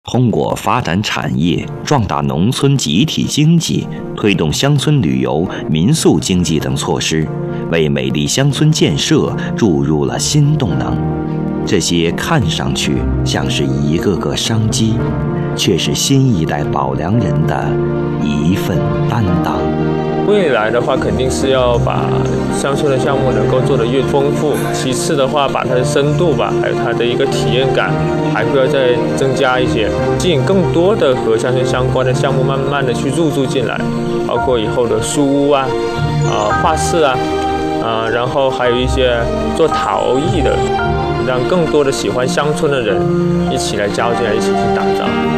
通过发展产业、壮大农村集体经济、推动乡村旅游、民宿经济等措施，为美丽乡村建设注入了新动能。这些看上去像是一个个商机，却是新一代保良人的一份担当。 未来的话，肯定是要把乡村的项目能够做得越丰富。其次的话，把它的深度吧，还有它的一个体验感，还会要再增加一些，吸引更多的和乡村相关的项目，慢慢的去入驻进来，包括以后的书屋啊、画室啊、然后还有一些做陶艺的，让更多的喜欢乡村的人一起来加入进来，一起去打造。